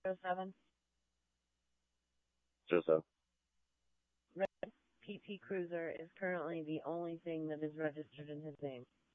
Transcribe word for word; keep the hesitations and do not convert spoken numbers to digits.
zero seven. Zero seven. Red P T Cruiser is currently the only thing that is registered in his name.